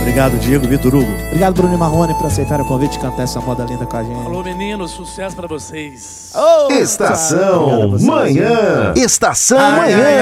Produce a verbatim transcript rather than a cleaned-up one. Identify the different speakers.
Speaker 1: Obrigado, Diego, Vitor Hugo.
Speaker 2: Obrigado, Bruno e Marrone, por aceitar o convite e cantar essa moda linda com a gente.
Speaker 3: Alô, meninos, sucesso pra vocês.
Speaker 4: Oh, Estação Manhã. Estação Manhã.